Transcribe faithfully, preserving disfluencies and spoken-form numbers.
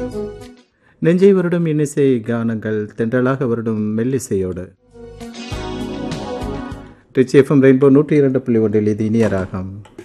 நெஞ்சை வருடும் இன்னிசை கானங்கள் தென்றலாக வருடும் மெல்லிசையோடு ரிச்சி எஃப்எம் ரெயின்போ நூற்றி இரண்டு புள்ளி ஒன்றில் இது இனிய ராகம்.